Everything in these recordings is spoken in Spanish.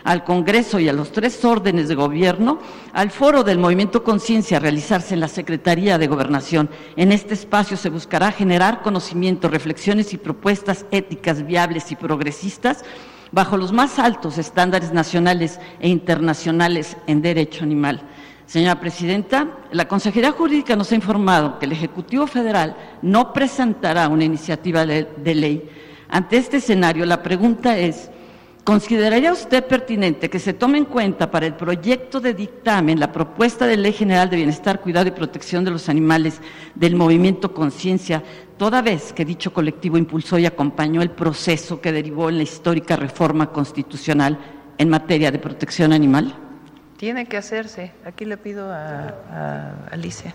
al Congreso y a los 3 órdenes de gobierno al foro del Movimiento Conciencia a realizarse en la Secretaría de Gobernación. En este espacio se buscará generar conocimiento, reflexiones y propuestas éticas viables y progresistas bajo los más altos estándares nacionales e internacionales en derecho animal. Señora Presidenta, la Consejería Jurídica nos ha informado que el Ejecutivo Federal no presentará una iniciativa de ley. Ante este escenario, la pregunta es: ¿consideraría usted pertinente que se tome en cuenta para el proyecto de dictamen la propuesta de Ley General de Bienestar, Cuidado y Protección de los Animales del Movimiento Conciencia, toda vez que dicho colectivo impulsó y acompañó el proceso que derivó en la histórica reforma constitucional en materia de protección animal? Tiene que hacerse. Aquí le pido a Alicia.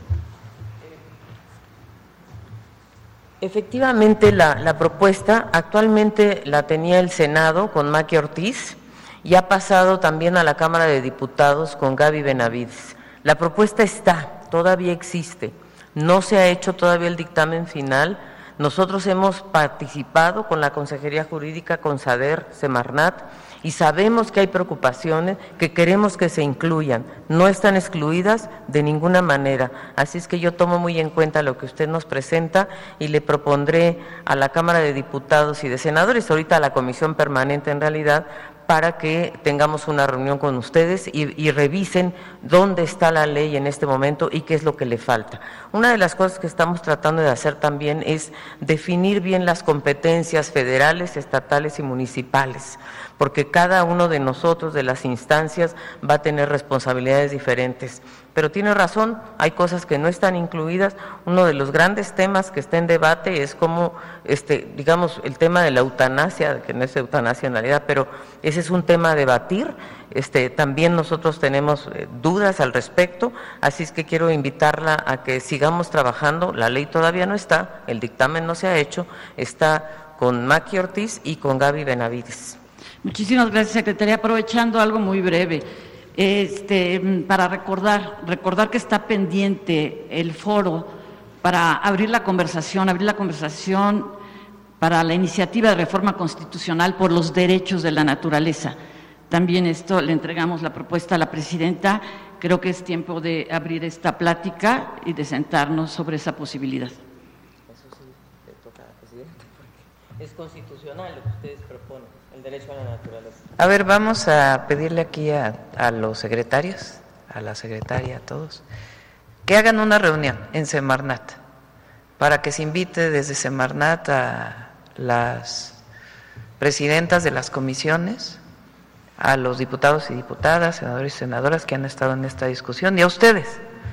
Efectivamente, la propuesta actualmente la tenía el Senado con Maqui Ortiz y ha pasado también a la Cámara de Diputados con Gaby Benavides. La propuesta está, todavía existe, no se ha hecho todavía el dictamen final. Nosotros hemos participado con la Consejería Jurídica, con SADER, Semarnat, y sabemos que hay preocupaciones que queremos que se incluyan, no están excluidas de ninguna manera, así es que yo tomo muy en cuenta lo que usted nos presenta y le propondré a la Cámara de Diputados y de Senadores, ahorita a la Comisión Permanente en realidad, para que tengamos una reunión con ustedes y revisen dónde está la ley en este momento y qué es lo que le falta. Una de las cosas que estamos tratando de hacer también es definir bien las competencias federales, estatales y municipales, porque cada uno de nosotros, de las instancias, va a tener responsabilidades diferentes. Pero tiene razón, hay cosas que no están incluidas. Uno de los grandes temas que está en debate es cómo, digamos, el tema de la eutanasia, que no es eutanasia en realidad, pero ese es un tema a debatir. También nosotros tenemos dudas al respecto, así es que quiero invitarla a que sigamos trabajando. La ley todavía no está, el dictamen no se ha hecho, está con Maqui Ortiz y con Gaby Benavides. Muchísimas gracias, secretaria. Aprovechando algo muy breve, para recordar que está pendiente el foro para abrir la conversación para la iniciativa de reforma constitucional por los derechos de la naturaleza. También esto le entregamos la propuesta a la presidenta. Creo que es tiempo de abrir esta plática y de sentarnos sobre esa posibilidad. Eso sí, le toca a la presidenta, porque es constitucional lo que ustedes proponen, el derecho a la naturaleza. A ver, vamos a pedirle aquí a los secretarios, a la secretaria, a todos, que hagan una reunión en Semarnat, para que se invite desde Semarnat a las presidentas de las comisiones, a los diputados y diputadas, senadores y senadoras que han estado en esta discusión, y a ustedes,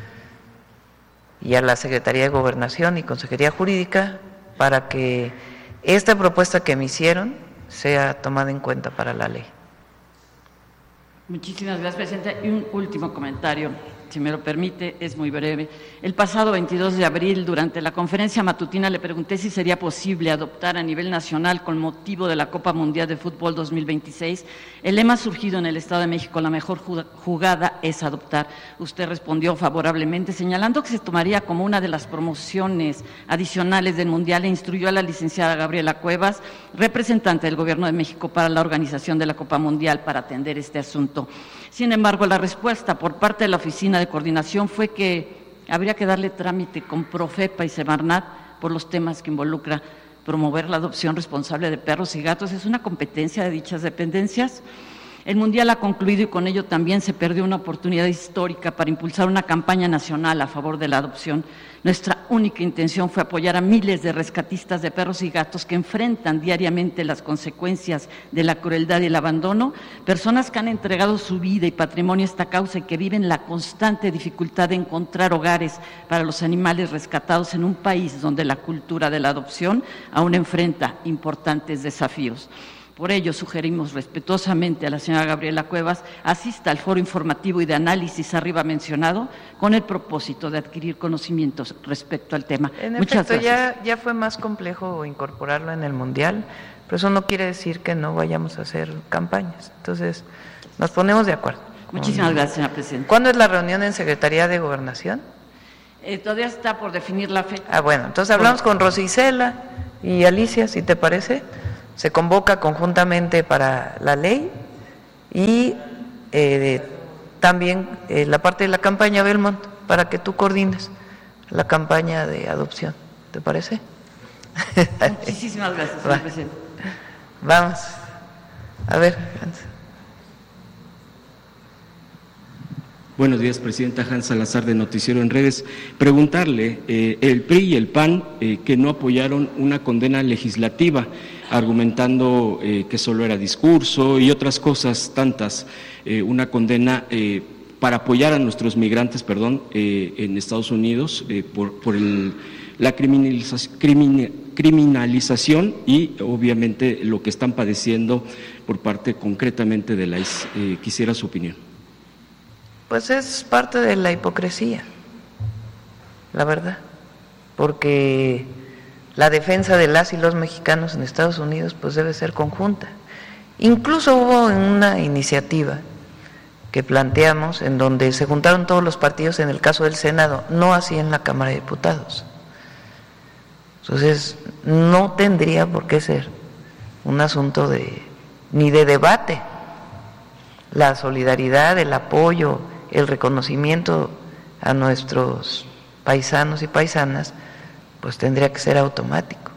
y a la Secretaría de Gobernación y Consejería Jurídica, para que esta propuesta que me hicieron sea tomada en cuenta para la ley. Muchísimas gracias, presidenta. Y un último comentario, si me lo permite, es muy breve. El pasado 22 de abril, durante la conferencia matutina, le pregunté si sería posible adoptar a nivel nacional, con motivo de la Copa Mundial de Fútbol 2026, el lema surgido en el Estado de México: la mejor jugada es adoptar. Usted respondió favorablemente, señalando que se tomaría como una de las promociones adicionales del Mundial, e instruyó a la licenciada Gabriela Cuevas, representante del Gobierno de México para la organización de la Copa Mundial, para atender este asunto. Sin embargo, la respuesta por parte de la Oficina de Coordinación fue que habría que darle trámite con Profepa y Semarnat por los temas que involucra promover la adopción responsable de perros y gatos. Es una competencia de dichas dependencias. El Mundial ha concluido y con ello también se perdió una oportunidad histórica para impulsar una campaña nacional a favor de la adopción. Nuestra única intención fue apoyar a miles de rescatistas de perros y gatos que enfrentan diariamente las consecuencias de la crueldad y el abandono, personas que han entregado su vida y patrimonio a esta causa y que viven la constante dificultad de encontrar hogares para los animales rescatados en un país donde la cultura de la adopción aún enfrenta importantes desafíos. Por ello, sugerimos respetuosamente a la señora Gabriela Cuevas asista al foro informativo y de análisis arriba mencionado, con el propósito de adquirir conocimientos respecto al tema. Muchas gracias. Ya fue más complejo incorporarlo en el Mundial, pero eso no quiere decir que no vayamos a hacer campañas. Entonces, nos ponemos de acuerdo. Muchísimas gracias, señora presidenta. ¿Cuándo es la reunión en Secretaría de Gobernación? Todavía está por definir la fecha. Ah, bueno, entonces hablamos con Rosicela y Alicia, si te parece. Se convoca conjuntamente para la ley y también la parte de la campaña, Belmont, para que tú coordines la campaña de adopción. ¿Te parece? Muchísimas gracias, señor presidente. Vamos. A ver, Hans. Buenos días, presidenta. Hans Salazar, de Noticiero en Redes. Preguntarle, el PRI y el PAN que no apoyaron una condena legislativa, argumentando que solo era discurso y otras cosas tantas, una condena para apoyar a nuestros migrantes, en Estados Unidos por la criminalización y obviamente lo que están padeciendo por parte concretamente de la ICE. Quisiera su opinión. Pues es parte de la hipocresía, la verdad, porque la defensa de las y los mexicanos en Estados Unidos pues debe ser conjunta. Incluso hubo una iniciativa que planteamos en donde se juntaron todos los partidos en el caso del Senado, no así en la Cámara de Diputados. Entonces, no tendría por qué ser un asunto ni de debate. La solidaridad, el apoyo, el reconocimiento a nuestros paisanos y paisanas, pues tendría que ser automático.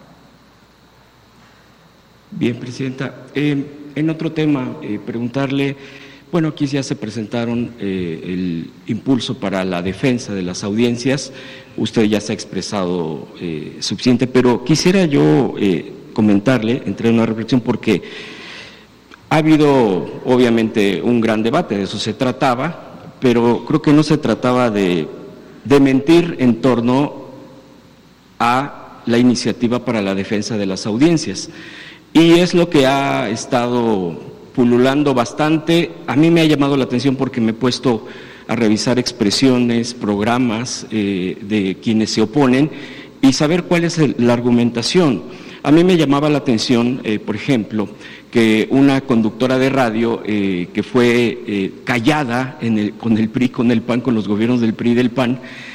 Bien, presidenta. En otro tema, preguntarle, bueno, aquí ya se presentaron el impulso para la defensa de las audiencias, usted ya se ha expresado suficiente, pero quisiera yo comentarle, entrar en una reflexión, porque ha habido obviamente un gran debate, de eso se trataba, pero creo que no se trataba de mentir en torno a la iniciativa para la defensa de las audiencias. Y es lo que ha estado pululando bastante. A mí me ha llamado la atención porque me he puesto a revisar expresiones, programas de quienes se oponen y saber cuál es la argumentación. A mí me llamaba la atención, por ejemplo, que una conductora de radio que fue callada con el PRI, con el PAN, con los gobiernos del PRI y del PAN,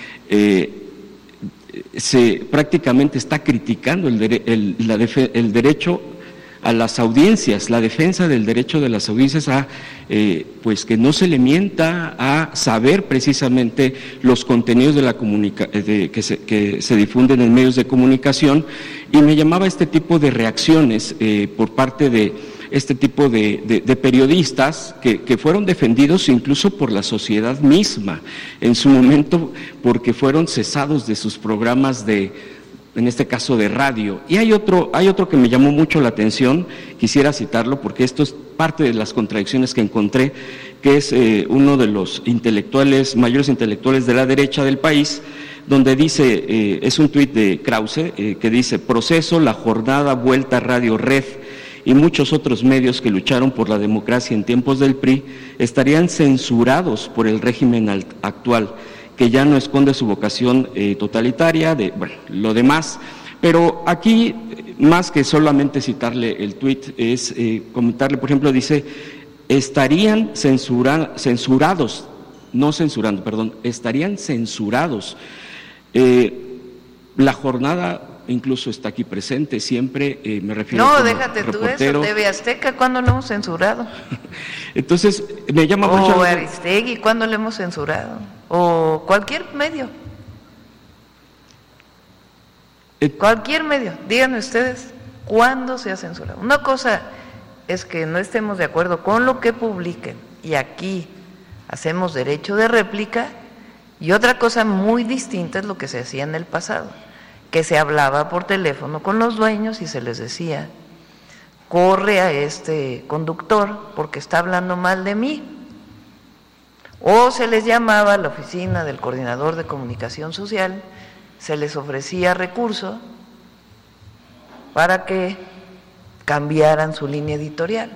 prácticamente está criticando el derecho a las audiencias, la defensa del derecho de las audiencias a pues que no se le mienta, a saber precisamente los contenidos de que se difunden en medios de comunicación, y me llamaba este tipo de reacciones por parte de este tipo de periodistas que fueron defendidos incluso por la sociedad misma en su momento, porque fueron cesados de sus programas en este caso de radio. Y hay otro que me llamó mucho la atención, quisiera citarlo porque esto es parte de las contradicciones que encontré, que es uno de los mayores intelectuales de la derecha del país, donde dice, es un tuit de Krause, que dice: Proceso, La Jornada, Vuelta, Radio Red y muchos otros medios que lucharon por la democracia en tiempos del PRI estarían censurados por el régimen actual, que ya no esconde su vocación totalitaria, lo demás. Pero aquí, más que solamente citarle el tuit, es comentarle, por ejemplo, dice, estarían censurados, no censurando, perdón, estarían censurados. La Jornada incluso está aquí presente, siempre me refiero a... No, déjate reportero. Tú eso, TV Azteca, ¿cuándo lo hemos censurado? Entonces, me llama mucho... O Aristegui, ¿cuándo lo hemos censurado? O cualquier medio. Cualquier medio, díganme ustedes, ¿cuándo se ha censurado? Una cosa es que no estemos de acuerdo con lo que publiquen, y aquí hacemos derecho de réplica, y otra cosa muy distinta es lo que se hacía en el pasado, que se hablaba por teléfono con los dueños y se les decía: corre a este conductor porque está hablando mal de mí. O se les llamaba a la oficina del coordinador de comunicación social, se les ofrecía recurso para que cambiaran su línea editorial.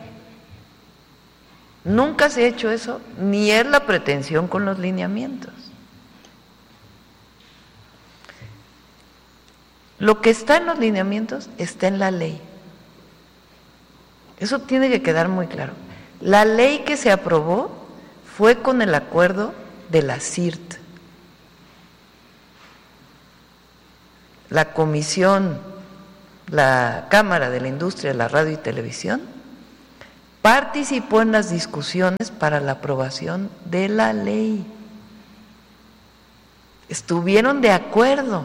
Nunca se ha hecho eso, ni es la pretensión con los lineamientos. Lo que está en los lineamientos está en la ley. Eso tiene que quedar muy claro. La ley que se aprobó fue con el acuerdo de la CIRT. La comisión, la Cámara de la Industria de la Radio y Televisión, participó en las discusiones para la aprobación de la ley. Estuvieron de acuerdo.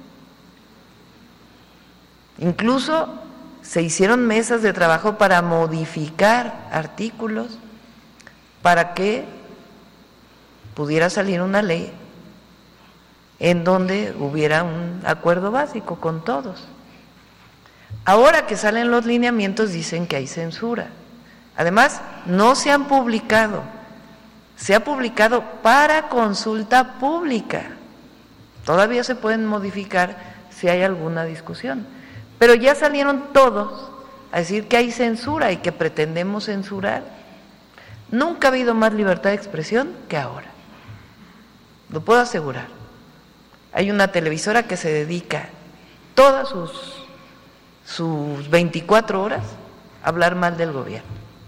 Incluso se hicieron mesas de trabajo para modificar artículos para que pudiera salir una ley en donde hubiera un acuerdo básico con todos. Ahora que salen los lineamientos dicen que hay censura. Además, no se han publicado, se ha publicado para consulta pública. Todavía se pueden modificar si hay alguna discusión, pero ya salieron todos a decir que hay censura y que pretendemos censurar. Nunca ha habido más libertad de expresión que ahora, lo puedo asegurar. Hay una televisora que se dedica todas sus 24 horas a hablar mal del gobierno.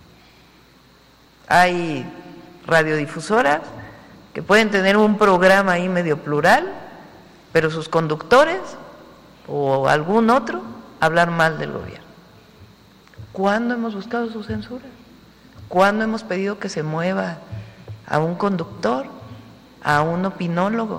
Hay radiodifusoras que pueden tener un programa ahí medio plural, pero sus conductores o algún otro hablar mal del gobierno. ¿Cuándo hemos buscado su censura? ¿Cuándo hemos pedido que se mueva a un conductor, a un opinólogo?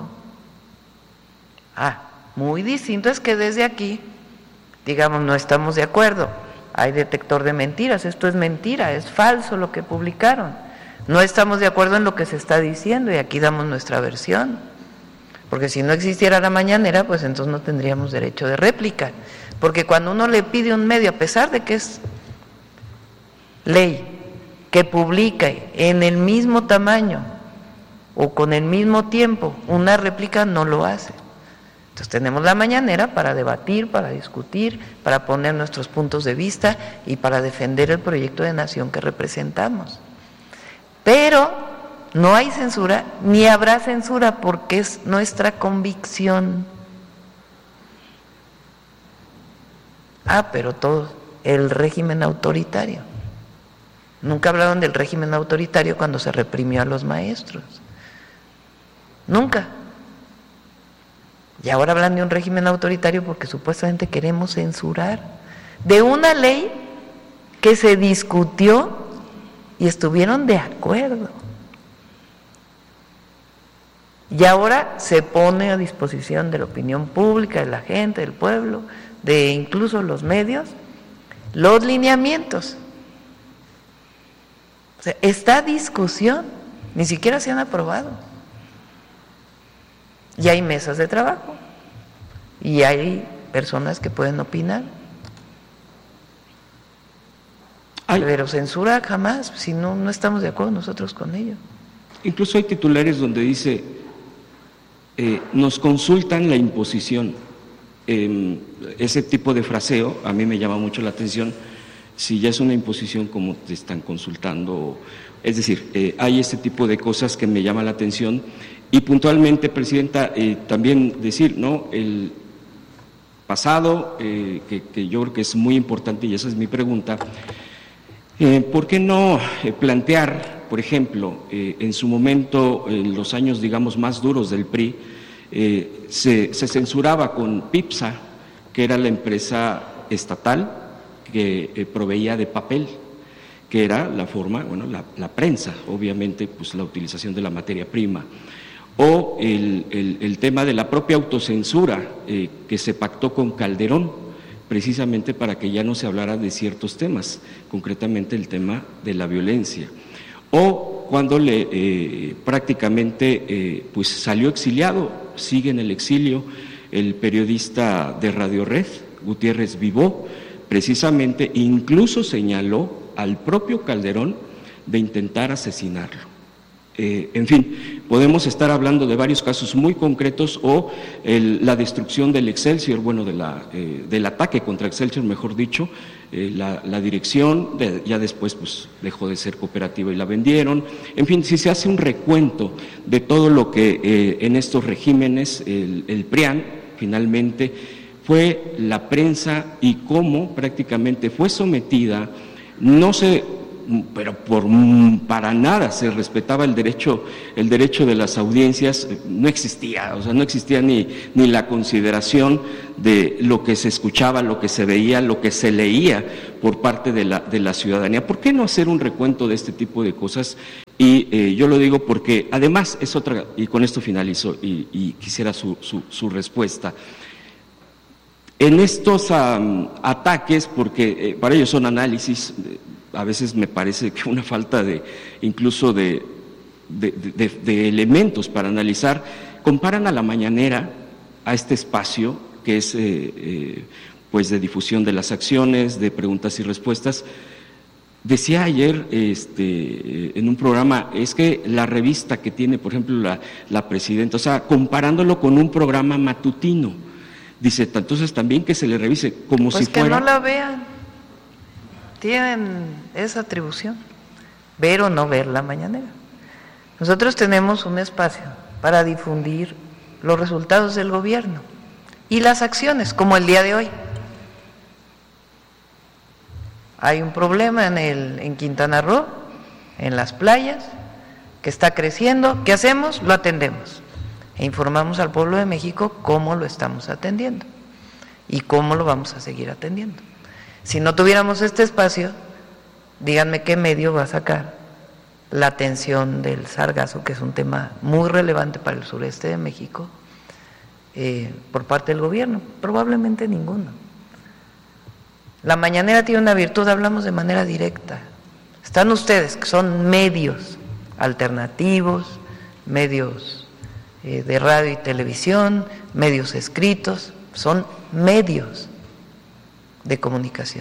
Muy distinto es que desde aquí digamos no estamos de acuerdo, hay detector de mentiras, esto es mentira, es falso lo que publicaron, no estamos de acuerdo en lo que se está diciendo y aquí damos nuestra versión, porque si no existiera la mañanera, pues entonces no tendríamos derecho de réplica, porque cuando uno le pide a un medio, a pesar de que es ley, que publique en el mismo tamaño o con el mismo tiempo una réplica, no lo hace. Entonces tenemos la mañanera para debatir, para discutir, para poner nuestros puntos de vista y para defender el proyecto de nación que representamos. Pero no hay censura, ni habrá censura porque es nuestra convicción. Pero todo el régimen autoritario. Nunca hablaron del régimen autoritario cuando se reprimió a los maestros. Nunca. Y ahora hablan de un régimen autoritario porque supuestamente queremos censurar de una ley que se discutió y estuvieron de acuerdo. Y ahora se pone a disposición de la opinión pública, de la gente, del pueblo, de incluso los medios, los lineamientos. O sea, esta discusión ni siquiera se han aprobado. Y hay mesas de trabajo y hay personas que pueden opinar. Pero censura jamás, si no estamos de acuerdo nosotros con ello. Incluso hay titulares donde dice, nos consultan la imposición. Ese tipo de fraseo a mí me llama mucho la atención. Si ya es una imposición, ¿cómo te están consultando? Es decir, hay este tipo de cosas que me llaman la atención. Y puntualmente, Presidenta, también decir, ¿no? El pasado, que yo creo que es muy importante, y esa es mi pregunta, ¿por qué no plantear, por ejemplo, en su momento, en los años, digamos, más duros del PRI, se censuraba con PIPSA, que era la empresa estatal que proveía de papel, que era la forma, bueno, la prensa, obviamente, pues la utilización de la materia prima. O el tema de la propia autocensura que se pactó con Calderón, precisamente para que ya no se hablara de ciertos temas, concretamente el tema de la violencia. O cuando prácticamente pues salió exiliado, sigue en el exilio, el periodista de Radio Red, Gutiérrez Vivó, precisamente incluso señaló al propio Calderón de intentar asesinarlo. En fin, podemos estar hablando de varios casos muy concretos o la destrucción del Excelsior, bueno, del ataque contra Excelsior, mejor dicho, la dirección, ya después pues dejó de ser cooperativa y la vendieron. En fin, si se hace un recuento de todo lo que en estos regímenes, el PRIAN finalmente fue la prensa y cómo prácticamente fue sometida, no se para nada se respetaba el derecho de las audiencias, no existía, o sea, no existía ni la consideración de lo que se escuchaba, lo que se veía, lo que se leía por parte de la ciudadanía. ¿Por qué no hacer un recuento de este tipo de cosas? Y yo lo digo porque además es otra, y con esto finalizo y quisiera su respuesta. En estos ataques, porque para ellos son análisis, a veces me parece que una falta incluso de elementos para analizar, comparan a la mañanera, a este espacio que es pues de difusión de las acciones, de preguntas y respuestas. Decía ayer en un programa, es que la revista que tiene, por ejemplo, la presidenta, o sea, comparándolo con un programa matutino, dice, entonces también que se le revise como pues si fuera… Pues que no la vean, tienen esa atribución, ver o no ver la mañanera. Nosotros tenemos un espacio para difundir los resultados del gobierno y las acciones, como el día de hoy. Hay un problema en Quintana Roo, en las playas, que está creciendo. ¿Qué hacemos? Lo atendemos. E informamos al pueblo de México cómo lo estamos atendiendo y cómo lo vamos a seguir atendiendo. Si no tuviéramos este espacio, díganme qué medio va a sacar la atención del sargazo, que es un tema muy relevante para el sureste de México, por parte del gobierno. Probablemente ninguno. La mañanera tiene una virtud, hablamos de manera directa. Están ustedes, que son medios alternativos, medios de radio y televisión, medios escritos, son medios de comunicación.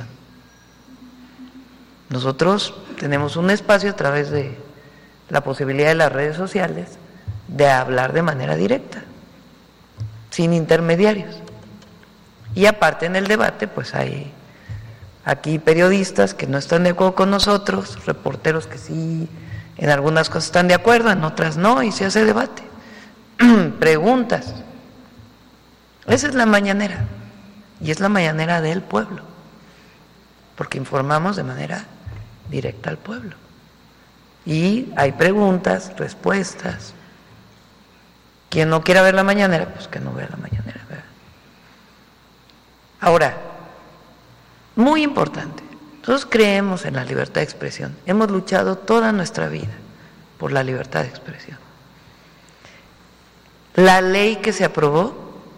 Nosotros tenemos un espacio a través de la posibilidad de las redes sociales de hablar de manera directa, sin intermediarios. Y aparte en el debate, pues hay aquí periodistas que no están de acuerdo con nosotros, reporteros que sí, en algunas cosas están de acuerdo, en otras no, y se hace debate. Preguntas. Esa es la mañanera, y es la mañanera del pueblo, porque informamos de manera directa al pueblo. Y hay preguntas, respuestas. Quien no quiera ver la mañanera, pues que no vea la mañanera, ¿verdad? Ahora, muy importante, nosotros creemos en la libertad de expresión, hemos luchado toda nuestra vida por la libertad de expresión. La ley que se aprobó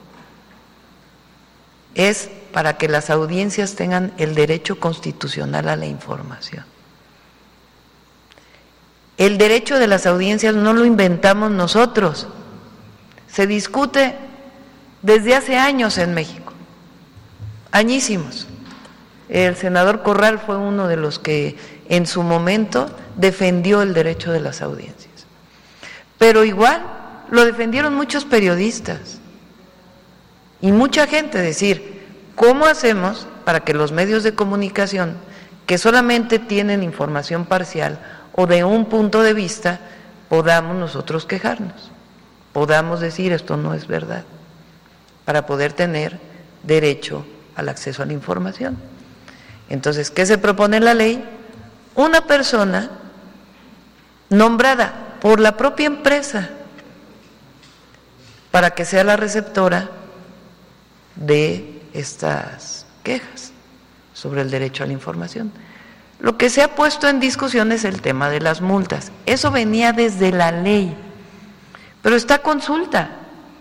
es para que las audiencias tengan el derecho constitucional a la información. El derecho de las audiencias no lo inventamos nosotros, se discute desde hace años en México, añísimos. El senador Corral fue uno de los que en su momento defendió el derecho de las audiencias, pero igual lo defendieron muchos periodistas y mucha gente, decir, ¿cómo hacemos para que los medios de comunicación que solamente tienen información parcial o de un punto de vista, podamos nosotros quejarnos, podamos decir esto no es verdad, para poder tener derecho al acceso a la información? Entonces, ¿qué se propone en la ley? Una persona nombrada por la propia empresa para que sea la receptora de estas quejas sobre el derecho a la información. Lo que se ha puesto en discusión es el tema de las multas. Eso venía desde la ley, pero está a consulta.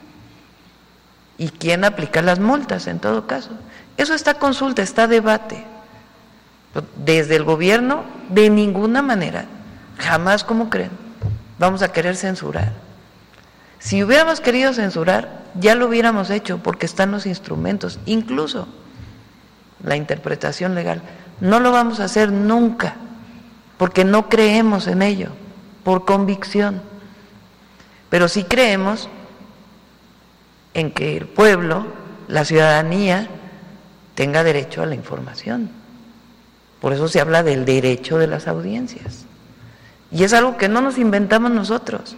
¿Y quién aplica las multas en todo caso? Eso está a consulta, está a debate. Desde el gobierno, de ninguna manera, jamás, como creen, vamos a querer censurar. Si hubiéramos querido censurar, ya lo hubiéramos hecho, porque están los instrumentos, incluso la interpretación legal. No lo vamos a hacer nunca, porque no creemos en ello, por convicción. Pero sí creemos en que el pueblo, la ciudadanía, tenga derecho a la información. Por eso se habla del derecho de las audiencias. Y es algo que no nos inventamos nosotros.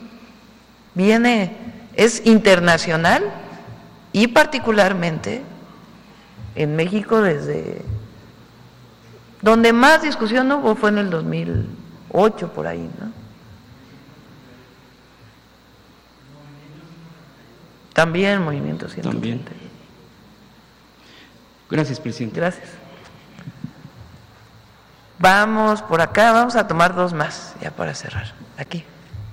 Es internacional y particularmente en México desde Donde más discusión hubo fue en el 2008, por ahí, ¿no? También Movimiento 180. También. Gracias, presidente. Gracias. Vamos por acá, vamos a tomar dos más, ya para cerrar. Aquí.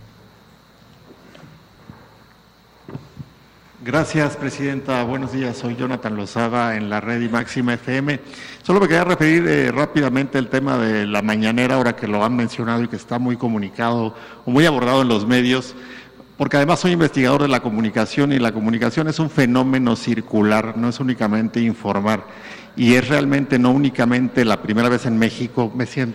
Gracias, presidenta. Buenos días. Soy Jonathan Lozada en la red y Máxima FM. Solo me quería referir rápidamente al tema de la mañanera, ahora que lo han mencionado y que está muy comunicado o muy abordado en los medios, porque además soy investigador de la comunicación y la comunicación es un fenómeno circular, no es únicamente informar. Y es realmente no únicamente la primera vez en México,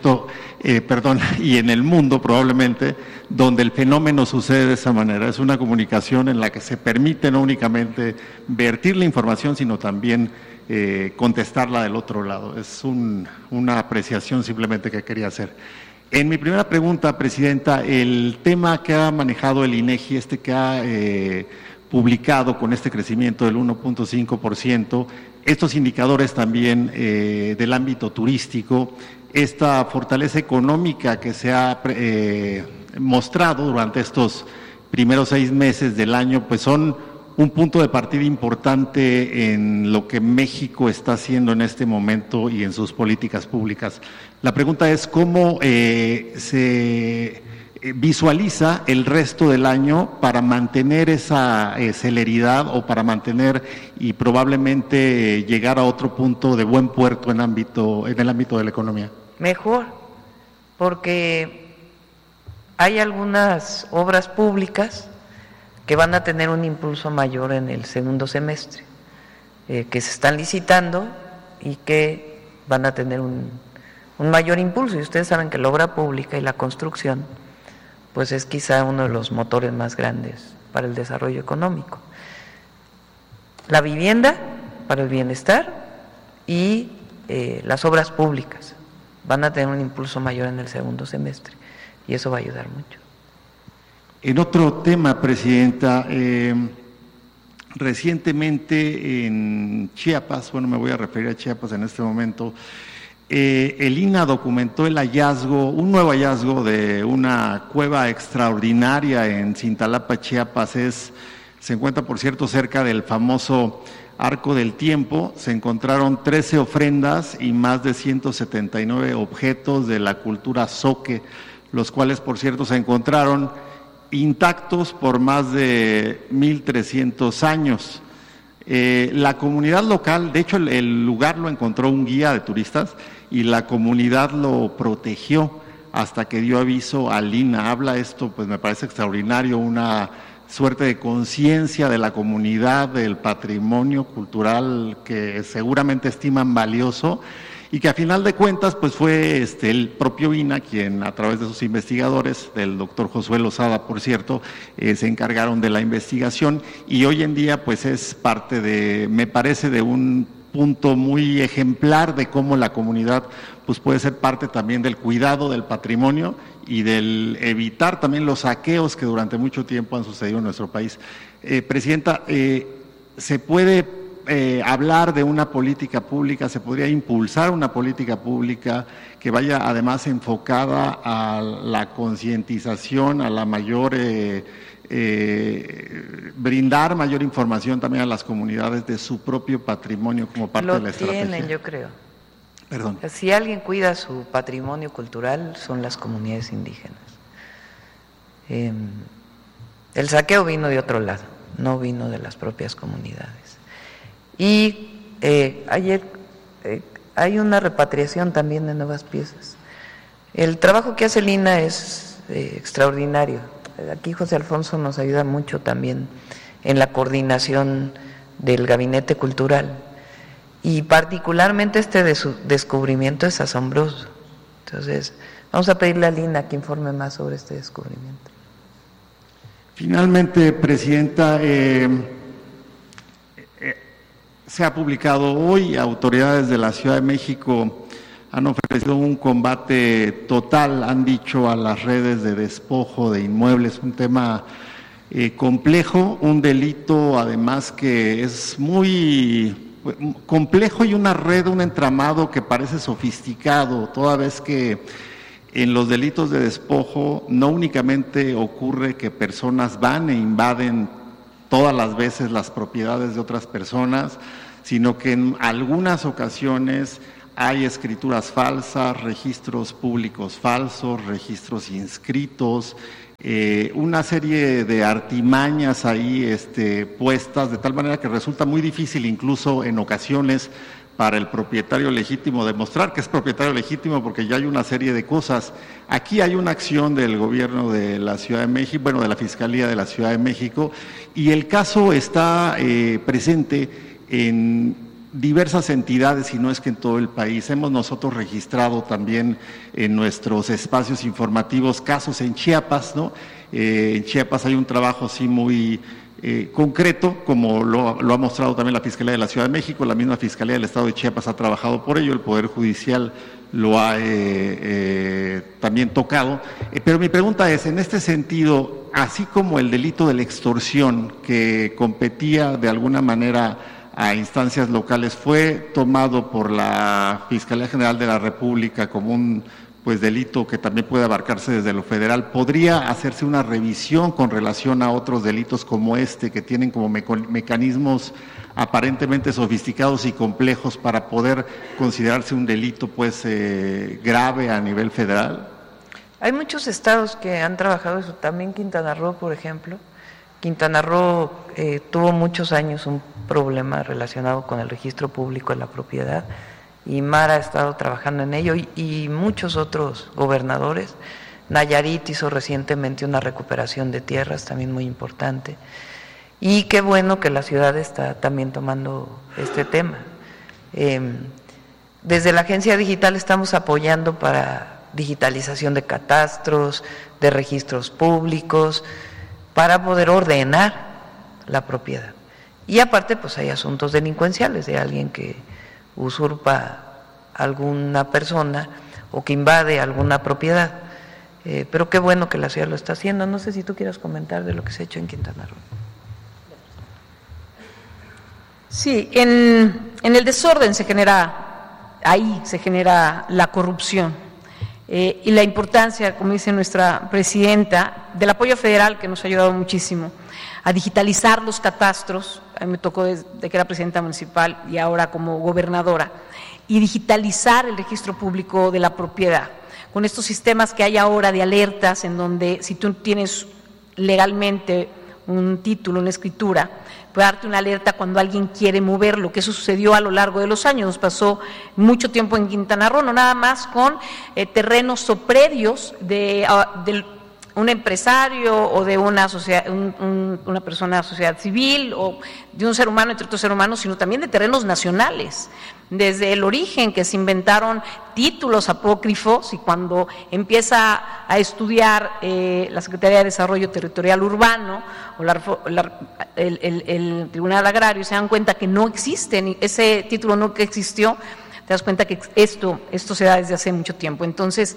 y en el mundo probablemente, donde el fenómeno sucede de esa manera. Es una comunicación en la que se permite no únicamente vertir la información, sino también contestarla del otro lado. Es una apreciación simplemente que quería hacer. En mi primera pregunta, presidenta, el tema que ha manejado el INEGI, que ha publicado con este crecimiento del 1.5%, estos indicadores también del ámbito turístico, esta fortaleza económica que se ha mostrado durante estos primeros 6 meses del año, pues son un punto de partida importante en lo que México está haciendo en este momento y en sus políticas públicas. La pregunta es cómo se visualiza el resto del año para mantener esa celeridad o para mantener y probablemente llegar a otro punto de buen puerto en el ámbito de la economía. Mejor, porque hay algunas obras públicas que van a tener un impulso mayor en el segundo semestre, que se están licitando y que van a tener un mayor impulso. Y ustedes saben que la obra pública y la construcción pues es quizá uno de los motores más grandes para el desarrollo económico. La vivienda para el bienestar y las obras públicas van a tener un impulso mayor en el segundo semestre y eso va a ayudar mucho. En otro tema, presidenta, recientemente en Chiapas, me voy a referir a Chiapas en este momento, el INAH documentó un nuevo hallazgo de una cueva extraordinaria en Cintalapa, Chiapas. Se encuentra, por cierto, cerca del famoso Arco del Tiempo. Se encontraron 13 ofrendas y más de 179 objetos de la cultura zoque, los cuales, por cierto, se encontraron intactos por más de 1,300 años. La comunidad local, de hecho el lugar lo encontró un guía de turistas y la comunidad lo protegió hasta que dio aviso al INAH. Habla esto, pues me parece extraordinario, una suerte de conciencia de la comunidad, del patrimonio cultural que seguramente estiman valioso y que a final de cuentas pues fue el propio INAH quien a través de sus investigadores, del doctor Josué Lozada por cierto, se encargaron de la investigación y hoy en día pues es parte me parece de un punto muy ejemplar de cómo la comunidad pues puede ser parte también del cuidado del patrimonio y del evitar también los saqueos que durante mucho tiempo han sucedido en nuestro país. Presidenta, ¿se puede hablar de una política pública, se podría impulsar una política pública que vaya además enfocada a la concientización, a la mayor, brindar mayor información también a las comunidades de su propio patrimonio como parte de la estrategia? Lo tienen, yo creo. Perdón. Si alguien cuida su patrimonio cultural son las comunidades indígenas. El saqueo vino de otro lado, no vino de las propias comunidades. Y ayer hay una repatriación también de nuevas piezas. El trabajo que hace el INAH es extraordinario. Aquí José Alfonso nos ayuda mucho también en la coordinación del gabinete cultural y particularmente de su descubrimiento es asombroso. Entonces vamos a pedirle al INAH que informe más sobre este descubrimiento. Finalmente, presidenta, se ha publicado hoy, autoridades de la Ciudad de México han ofrecido un combate total, han dicho, a las redes de despojo de inmuebles, un tema complejo, un delito además que es muy complejo y una red, un entramado que parece sofisticado, toda vez que en los delitos de despojo no únicamente ocurre que personas van e invaden todas las veces las propiedades de otras personas, sino que en algunas ocasiones hay escrituras falsas, registros públicos falsos, registros inscritos, una serie de artimañas ahí puestas, de tal manera que resulta muy difícil incluso en ocasiones para el propietario legítimo demostrar que es propietario legítimo, porque ya hay una serie de cosas. Aquí hay una acción del gobierno de la Ciudad de México, bueno, de la Fiscalía de la Ciudad de México, y el caso está presente en diversas entidades y no es que en todo el país. Hemos nosotros registrado también en nuestros espacios informativos casos en Chiapas, ¿no? En Chiapas hay un trabajo así muy concreto, como lo ha mostrado también la Fiscalía de la Ciudad de México, la misma Fiscalía del Estado de Chiapas ha trabajado por ello, el Poder Judicial lo ha también tocado. Pero mi pregunta es, en este sentido, así como el delito de la extorsión, que competía de alguna manera a instancias locales, fue tomado por la Fiscalía General de la República como un delito que también puede abarcarse desde lo federal, ¿podría hacerse una revisión con relación a otros delitos como que tienen como mecanismos aparentemente sofisticados y complejos para poder considerarse un delito grave a nivel federal? Hay muchos estados que han trabajado eso, también Quintana Roo, por ejemplo. Quintana Roo tuvo muchos años un problema relacionado con el registro público de la propiedad, y Mara ha estado trabajando en ello, y muchos otros gobernadores. Nayarit hizo recientemente una recuperación de tierras también muy importante, y qué bueno que la ciudad está también tomando este tema. Desde la Agencia Digital estamos apoyando para digitalización de catastros, de registros públicos, para poder ordenar la propiedad. Y aparte pues hay asuntos delincuenciales de alguien que usurpa alguna persona o que invade alguna propiedad, pero qué bueno que la ciudad lo está haciendo. No sé si tú quieras comentar de lo que se ha hecho en Quintana Roo. Sí, en el desorden se genera la corrupción, y la importancia, como dice nuestra presidenta, del apoyo federal, que nos ha ayudado muchísimo a digitalizar los catastros. A mí me tocó desde que era presidenta municipal y ahora como gobernadora, y digitalizar el registro público de la propiedad, con estos sistemas que hay ahora de alertas, en donde si tú tienes legalmente un título, una escritura, puede darte una alerta cuando alguien quiere moverlo, que eso sucedió a lo largo de los años. Nos pasó mucho tiempo en Quintana Roo, no nada más con terrenos o predios de un empresario o de una sociedad, una persona de sociedad civil, o de un ser humano entre otros seres humanos, sino también de terrenos nacionales. Desde el origen, que se inventaron títulos apócrifos, y cuando empieza a estudiar la Secretaría de Desarrollo Territorial Urbano o el Tribunal Agrario, se dan cuenta que no existen, ese título no existió. Te das cuenta que esto se da desde hace mucho tiempo. Entonces,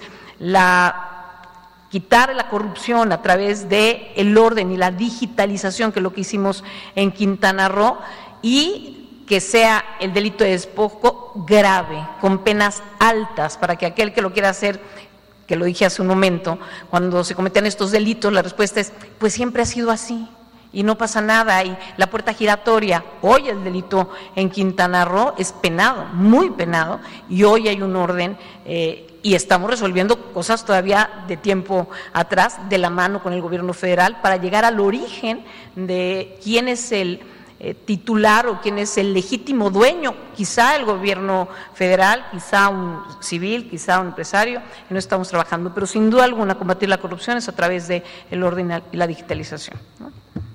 quitar la corrupción a través de el orden y la digitalización, que es lo que hicimos en Quintana Roo, y que sea el delito de despojo grave, con penas altas, para que aquel que lo quiera hacer, que lo dije hace un momento, cuando se cometen estos delitos, la respuesta es, pues siempre ha sido así y no pasa nada, y la puerta giratoria. Hoy el delito en Quintana Roo es penado, muy penado, y hoy hay un orden, y estamos resolviendo cosas todavía de tiempo atrás, de la mano con el gobierno federal, para llegar al origen de quién es el titular o quién es el legítimo dueño, quizá el gobierno federal, quizá un civil, quizá un empresario, y no estamos trabajando, pero sin duda alguna combatir la corrupción es a través del orden y la digitalización, ¿no?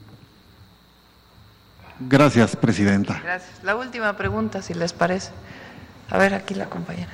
Gracias, presidenta. Gracias. La última pregunta, si les parece. A ver, aquí la compañera.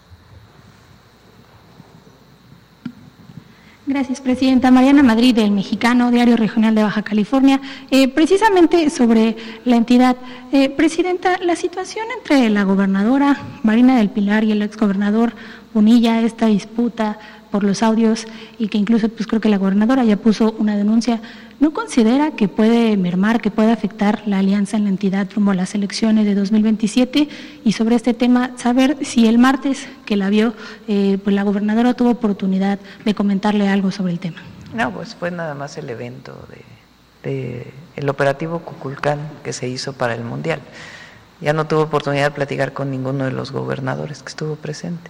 Gracias, presidenta. Mariana Madrid, del Mexicano, Diario Regional de Baja California. Precisamente sobre la entidad. Presidenta, la situación entre la gobernadora Marina del Pilar y el exgobernador Bonilla, esta disputa por los audios y que incluso pues creo que la gobernadora ya puso una denuncia, ¿no considera que puede mermar, que puede afectar la alianza en la entidad rumbo a las elecciones de 2027? Y sobre este tema, saber si el martes que la vio, pues la gobernadora tuvo oportunidad de comentarle algo sobre el tema. No, pues fue nada más el evento de el operativo Cuculcán que se hizo para el Mundial. Ya no tuvo oportunidad de platicar con ninguno de los gobernadores que estuvo presente.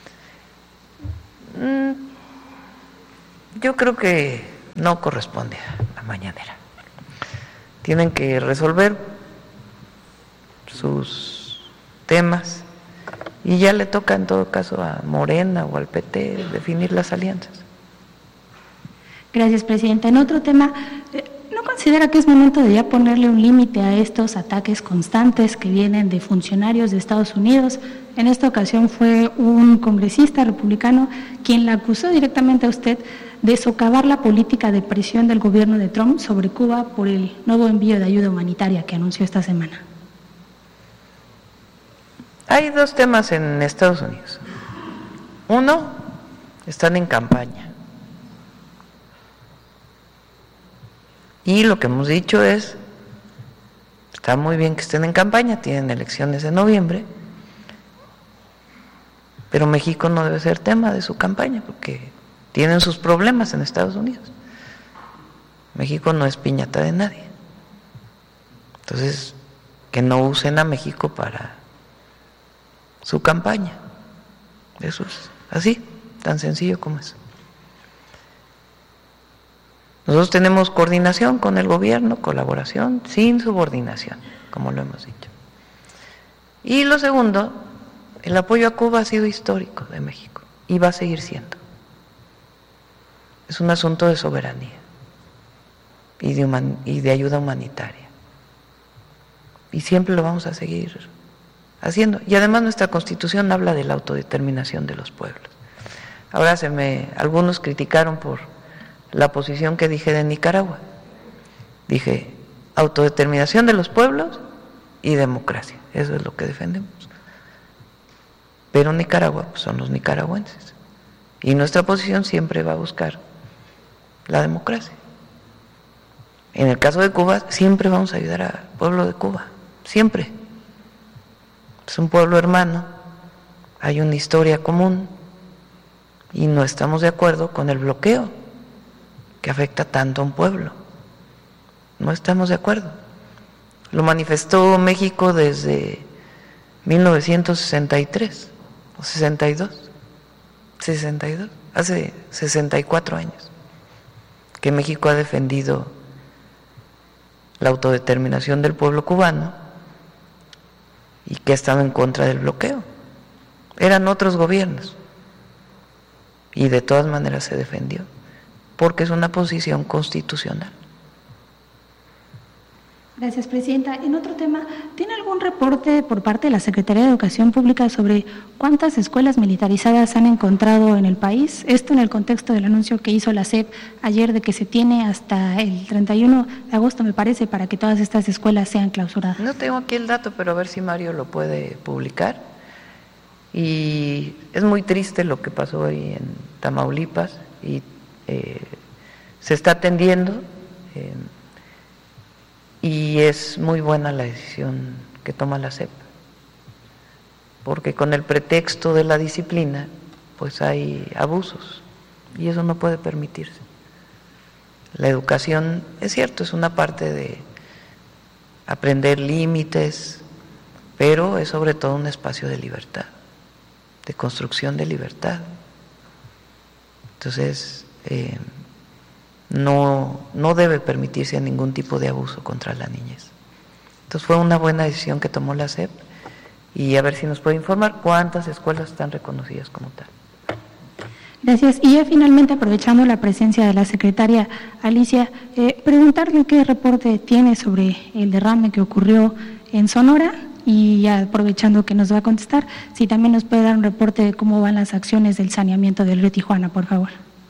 Yo creo que no corresponde a la mañanera. Tienen que resolver sus temas y ya le toca en todo caso a Morena o al PT definir las alianzas. Gracias, Presidenta. En otro tema, ¿no considera que es momento de ya ponerle un límite a estos ataques constantes que vienen de funcionarios de Estados Unidos? En esta ocasión fue un congresista republicano quien la acusó directamente a usted de socavar la política de presión del gobierno de Trump sobre Cuba por el nuevo envío de ayuda humanitaria que anunció esta semana. Hay dos temas en Estados Unidos. Uno, están en campaña. Y lo que hemos dicho es, está muy bien que estén en campaña, tienen elecciones en noviembre, pero México no debe ser tema de su campaña porque tienen sus problemas en Estados Unidos. México no es piñata de nadie. Entonces, que no usen a México para su campaña. Eso es así, tan sencillo como eso. Nosotros tenemos coordinación con el gobierno, colaboración, sin subordinación, como lo hemos dicho. Y lo segundo, el apoyo a Cuba ha sido histórico de México y va a seguir siendo. Es un asunto de soberanía y de ayuda humanitaria. Y siempre lo vamos a seguir haciendo. Y además nuestra Constitución habla de la autodeterminación de los pueblos. Ahora algunos criticaron por la posición que dije de Nicaragua. Dije autodeterminación de los pueblos y democracia. Eso es lo que defendemos. Pero Nicaragua pues, son los nicaragüenses. Y nuestra posición siempre va a buscar la democracia. En el caso de Cuba, siempre vamos a ayudar al pueblo de Cuba. Siempre. Es un pueblo hermano. Hay una historia común. Y no estamos de acuerdo con el bloqueo que afecta tanto a un pueblo. No estamos de acuerdo. Lo manifestó México desde 1963 o 62, hace 64 años, que México ha defendido la autodeterminación del pueblo cubano y que ha estado en contra del bloqueo. Eran otros gobiernos y de todas maneras se defendió, porque es una posición constitucional. Gracias, Presidenta. En otro tema, ¿tiene algún reporte por parte de la Secretaría de Educación Pública sobre cuántas escuelas militarizadas han encontrado en el país? Esto en el contexto del anuncio que hizo la SEP ayer de que se tiene hasta el 31 de agosto, me parece, para que todas estas escuelas sean clausuradas. No tengo aquí el dato, pero a ver si Mario lo puede publicar. Y es muy triste lo que pasó ahí en Tamaulipas y se está atendiendo y es muy buena la decisión que toma la SEP, porque con el pretexto de la disciplina pues hay abusos y eso no puede permitirse. La educación, es cierto, es una parte de aprender límites, pero es sobre todo un espacio de libertad, de construcción de libertad. Entonces, no debe permitirse ningún tipo de abuso contra la niñez. Entonces fue una buena decisión que tomó la SEP y a ver si nos puede informar cuántas escuelas están reconocidas como tal. Gracias. Y ya finalmente, aprovechando la presencia de la secretaria Alicia, preguntarle qué reporte tiene sobre el derrame que ocurrió en Sonora y ya aprovechando que nos va a contestar, si también nos puede dar un reporte de cómo van las acciones del saneamiento del río Tijuana, por favor.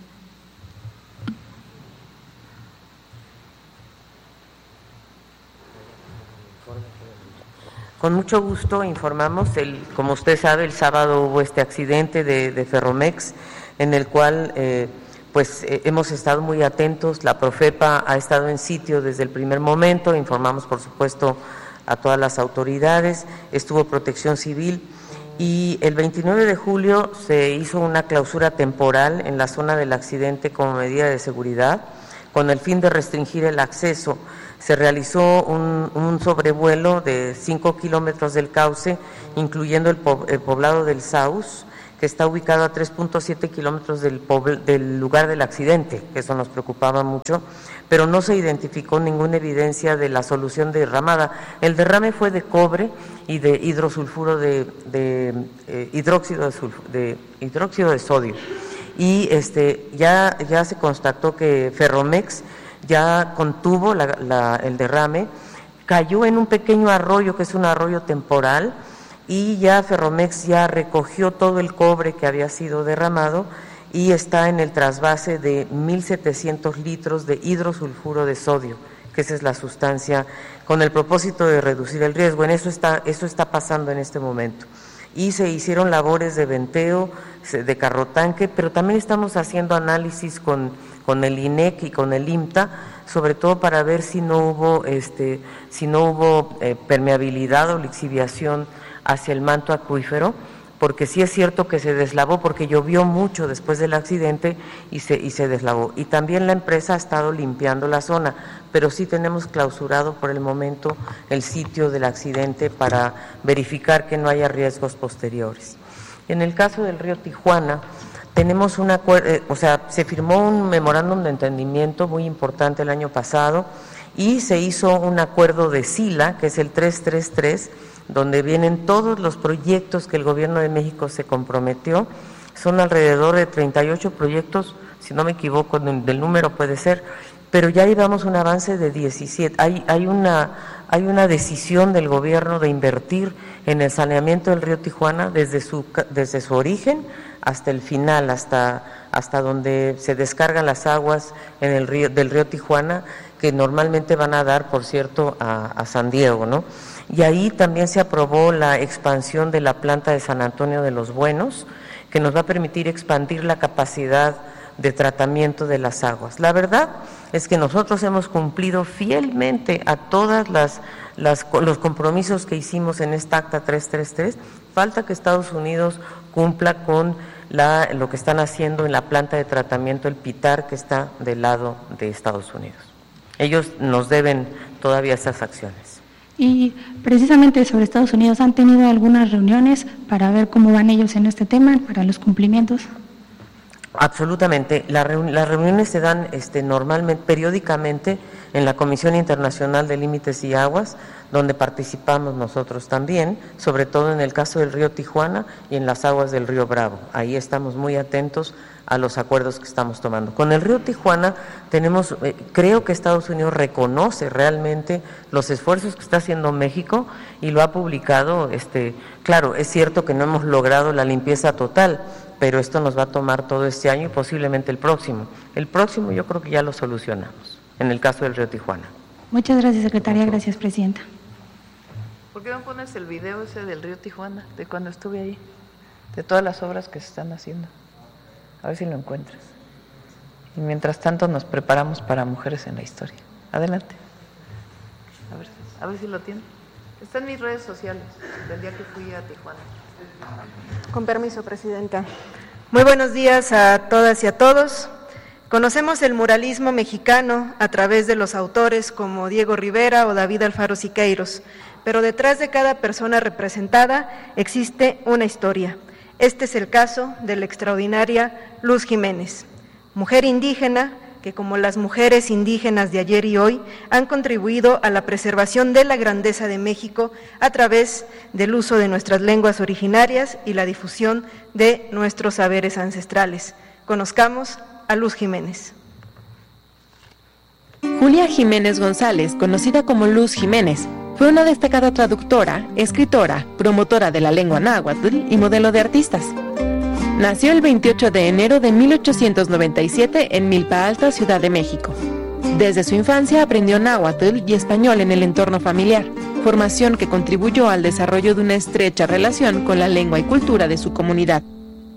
Con mucho gusto informamos, como usted sabe, el sábado hubo este accidente de Ferromex en el cual hemos estado muy atentos. La Profepa ha estado en sitio desde el primer momento, informamos por supuesto a todas las autoridades, estuvo Protección Civil y el 29 de julio se hizo una clausura temporal en la zona del accidente como medida de seguridad con el fin de restringir el acceso. Se realizó un sobrevuelo de 5 kilómetros del cauce, incluyendo el poblado del Saus, que está ubicado a 3.7 kilómetros del lugar del accidente, que eso nos preocupaba mucho, pero no se identificó ninguna evidencia de la solución derramada. El derrame fue de cobre y de hidrosulfuro hidróxido de sodio. Y ya se constató que Ferromex ya contuvo el derrame, cayó en un pequeño arroyo que es un arroyo temporal y ya Ferromex ya recogió todo el cobre que había sido derramado y está en el trasvase de 1.700 litros de hidrosulfuro de sodio, que esa es la sustancia con el propósito de reducir el riesgo. Eso está pasando en este momento. Y se hicieron labores de venteo, de carrotanque, pero también estamos haciendo análisis con el INEC y con el IMTA, sobre todo para ver si no hubo permeabilidad o lixiviación hacia el manto acuífero, porque sí es cierto que se deslavó, porque llovió mucho después del accidente y se deslavó. Y también la empresa ha estado limpiando la zona, pero sí tenemos clausurado por el momento el sitio del accidente para verificar que no haya riesgos posteriores. En el caso del río Tijuana, tenemos se firmó un memorándum de entendimiento muy importante el año pasado y se hizo un acuerdo de SILA, que es el 333, donde vienen todos los proyectos que el Gobierno de México se comprometió. Son alrededor de 38 proyectos, si no me equivoco del número puede ser, pero ya llevamos un avance de 17. Hay una decisión del Gobierno de invertir en el saneamiento del río Tijuana desde su origen hasta el final, hasta donde se descargan las aguas del río Tijuana, que normalmente van a dar, por cierto, a San Diego, ¿no? Y ahí también se aprobó la expansión de la planta de San Antonio de los Buenos, que nos va a permitir expandir la capacidad de tratamiento de las aguas. La verdad es que nosotros hemos cumplido fielmente a todas los compromisos que hicimos en esta Acta 333. Falta que Estados Unidos cumpla con lo que están haciendo en la planta de tratamiento, el PITAR, que está del lado de Estados Unidos. Ellos nos deben todavía esas acciones. Y precisamente sobre Estados Unidos, ¿han tenido algunas reuniones para ver cómo van ellos en este tema, para los cumplimientos? Absolutamente. Las reuniones se dan normalmente, periódicamente, en la Comisión Internacional de Límites y Aguas, donde participamos nosotros también, sobre todo en el caso del río Tijuana y en las aguas del río Bravo. Ahí estamos muy atentos a los acuerdos que estamos tomando. Con el río Tijuana creo que Estados Unidos reconoce realmente los esfuerzos que está haciendo México y lo ha publicado. Claro, es cierto que no hemos logrado la limpieza total, pero esto nos va a tomar todo este año y posiblemente el próximo. El próximo yo creo que ya lo solucionamos, en el caso del río Tijuana. Muchas gracias, secretaria. Gracias, presidenta. ¿Por qué no pones el video ese del río Tijuana, de cuando estuve ahí, de todas las obras que se están haciendo? A ver si lo encuentras. Y mientras tanto nos preparamos para Mujeres en la Historia. Adelante. A ver si lo tiene. Está en mis redes sociales, del día que fui a Tijuana. Con permiso, presidenta. Muy buenos días a todas y a todos. Conocemos el muralismo mexicano a través de los autores como Diego Rivera o David Alfaro Siqueiros, pero detrás de cada persona representada existe una historia. Este es el caso de la extraordinaria Luz Jiménez, mujer indígena que, como las mujeres indígenas de ayer y hoy, han contribuido a la preservación de la grandeza de México a través del uso de nuestras lenguas originarias y la difusión de nuestros saberes ancestrales. Conozcamos a Luz Jiménez. Julia Jiménez González, conocida como Luz Jiménez, fue una destacada traductora, escritora, promotora de la lengua náhuatl y modelo de artistas. Nació el 28 de enero de 1897 en Milpa Alta, Ciudad de México. Desde su infancia aprendió náhuatl y español en el entorno familiar, formación que contribuyó al desarrollo de una estrecha relación con la lengua y cultura de su comunidad.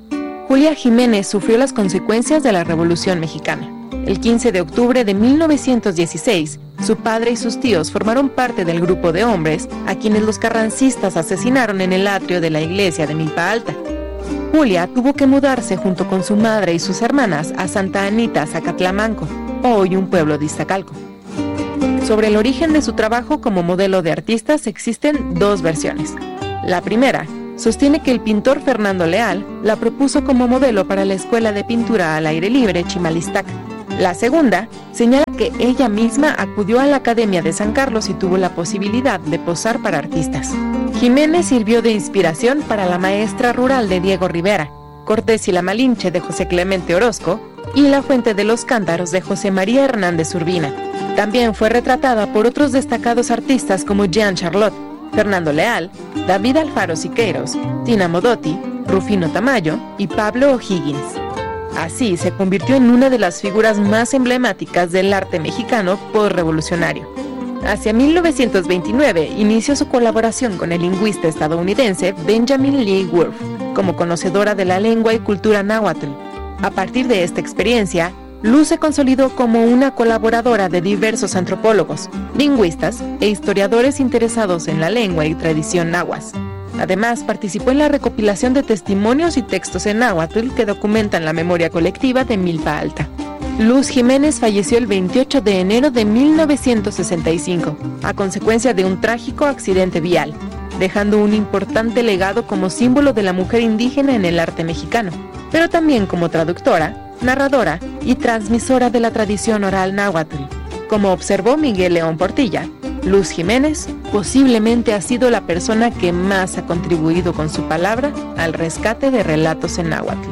Julia Jiménez sufrió las consecuencias de la Revolución Mexicana. El 15 de octubre de 1916, su padre y sus tíos formaron parte del grupo de hombres a quienes los carrancistas asesinaron en el atrio de la iglesia de Milpa Alta. Julia tuvo que mudarse junto con su madre y sus hermanas a Santa Anita, Zacatlamanco, hoy un pueblo de Iztacalco. Sobre el origen de su trabajo como modelo de artistas existen dos versiones. La primera sostiene que el pintor Fernando Leal la propuso como modelo para la Escuela de Pintura al Aire Libre Chimalistac. La segunda señala que ella misma acudió a la Academia de San Carlos y tuvo la posibilidad de posar para artistas. Jiménez sirvió de inspiración para la Maestra Rural de Diego Rivera, Cortés y la Malinche de José Clemente Orozco y La Fuente de los Cántaros de José María Hernández Urbina. También fue retratada por otros destacados artistas como Jean Charlotte, Fernando Leal, David Alfaro Siqueiros, Tina Modotti, Rufino Tamayo y Pablo O'Higgins. Así se convirtió en una de las figuras más emblemáticas del arte mexicano postrevolucionario. Hacia 1929 inició su colaboración con el lingüista estadounidense Benjamin Lee Whorf, como conocedora de la lengua y cultura náhuatl. A partir de esta experiencia, Luz se consolidó como una colaboradora de diversos antropólogos, lingüistas e historiadores interesados en la lengua y tradición náhuatl. Además, participó en la recopilación de testimonios y textos en náhuatl que documentan la memoria colectiva de Milpa Alta. Luz Jiménez falleció el 28 de enero de 1965, a consecuencia de un trágico accidente vial, dejando un importante legado como símbolo de la mujer indígena en el arte mexicano, pero también como traductora, narradora y transmisora de la tradición oral náhuatl. Como observó Miguel León Portilla, Luz Jiménez posiblemente ha sido la persona que más ha contribuido con su palabra al rescate de relatos en náhuatl.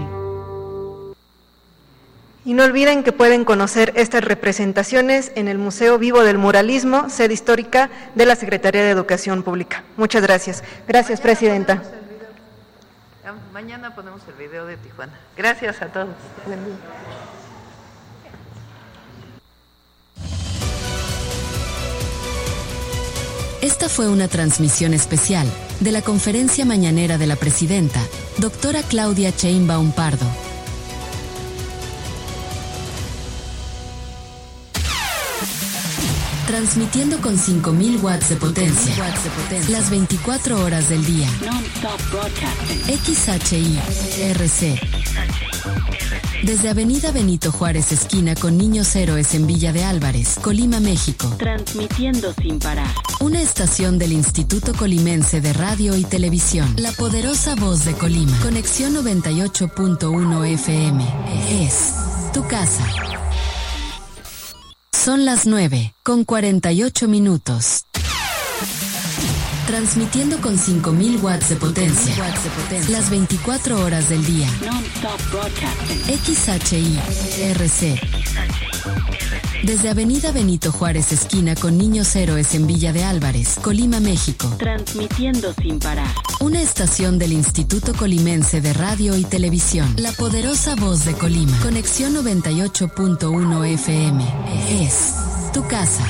Y no olviden que pueden conocer estas representaciones en el Museo Vivo del Muralismo, sede histórica de la Secretaría de Educación Pública. Muchas gracias. Gracias, Presidenta. Mañana ponemos el video de Tijuana. Gracias a todos. Buen día. Esta fue una transmisión especial de la conferencia mañanera de la presidenta, doctora Claudia Sheinbaum Pardo. Transmitiendo con 5,000 watts de potencia, las 24 horas del día. XHI-RC. Desde Avenida Benito Juárez, esquina con Niños Héroes en Villa de Álvarez, Colima, México. Transmitiendo sin parar. Una estación del Instituto Colimense de Radio y Televisión. La poderosa voz de Colima. Conexión 98.1 FM. Es tu casa. Son las 9:48. Transmitiendo con 5,000 watts de potencia, las 24 horas del día. XHI-RC. Desde Avenida Benito Juárez, esquina con Niños Héroes en Villa de Álvarez, Colima, México. Transmitiendo sin parar. Una estación del Instituto Colimense de Radio y Televisión. La poderosa voz de Colima. Conexión 98.1 FM. Es tu casa.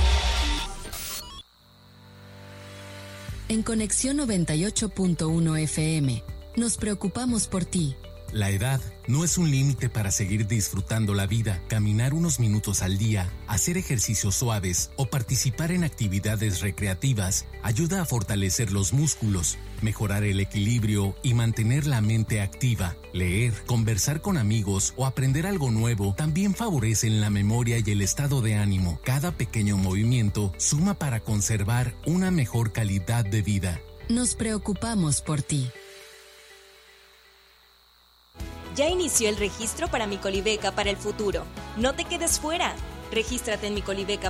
En Conexión 98.1 FM, nos preocupamos por ti. La edad no es un límite para seguir disfrutando la vida. Caminar unos minutos al día, hacer ejercicios suaves o participar en actividades recreativas ayuda a fortalecer los músculos, mejorar el equilibrio y mantener la mente activa. Leer, conversar con amigos o aprender algo nuevo también favorecen la memoria y el estado de ánimo. Cada pequeño movimiento suma para conservar una mejor calidad de vida. Nos preocupamos por ti. Ya inició el registro para Mi Colibeca para el Futuro. No te quedes fuera. Regístrate en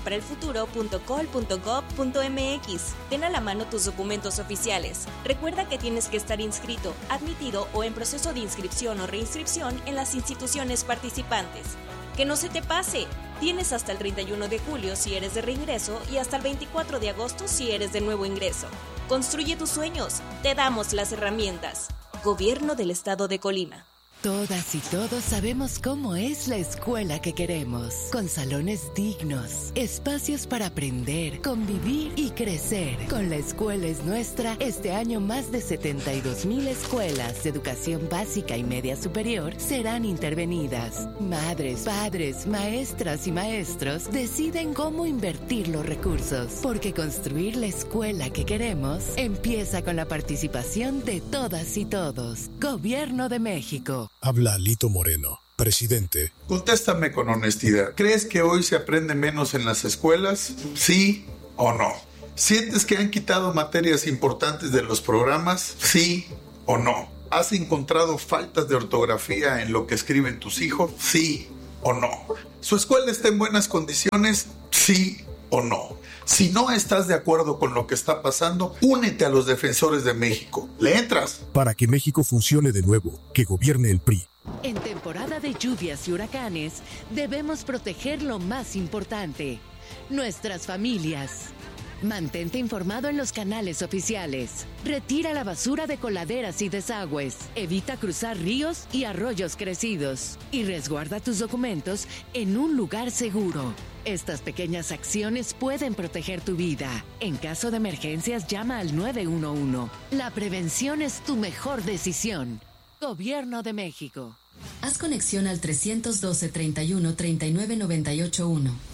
micolibecaparelfuturo.col.gov.mx. Ten a la mano tus documentos oficiales. Recuerda que tienes que estar inscrito, admitido o en proceso de inscripción o reinscripción en las instituciones participantes. ¡Que no se te pase! Tienes hasta el 31 de julio si eres de reingreso y hasta el 24 de agosto si eres de nuevo ingreso. Construye tus sueños. Te damos las herramientas. Gobierno del Estado de Colima. Todas y todos sabemos cómo es la escuela que queremos, con salones dignos, espacios para aprender, convivir y crecer. Con La Escuela es Nuestra, este año más de 72,000 escuelas de educación básica y media superior serán intervenidas. Madres, padres, maestras y maestros deciden cómo invertir los recursos, porque construir la escuela que queremos empieza con la participación de todas y todos. Gobierno de México. Habla Alito Moreno, presidente. Contéstame con honestidad. ¿Crees que hoy se aprende menos en las escuelas? ¿Sí o no? ¿Sientes que han quitado materias importantes de los programas? ¿Sí o no? ¿Has encontrado faltas de ortografía en lo que escriben tus hijos? ¿Sí o no? ¿Su escuela está en buenas condiciones? ¿Sí o no? Si no estás de acuerdo con lo que está pasando, únete a los defensores de México. ¿Le entras? Para que México funcione de nuevo, que gobierne el PRI. En temporada de lluvias y huracanes, debemos proteger lo más importante, nuestras familias. Mantente informado en los canales oficiales. Retira la basura de coladeras y desagües. Evita cruzar ríos y arroyos crecidos. Y resguarda tus documentos en un lugar seguro. Estas pequeñas acciones pueden proteger tu vida. En caso de emergencias, llama al 911. La prevención es tu mejor decisión. Gobierno de México. Haz conexión al 312-31-3998-1.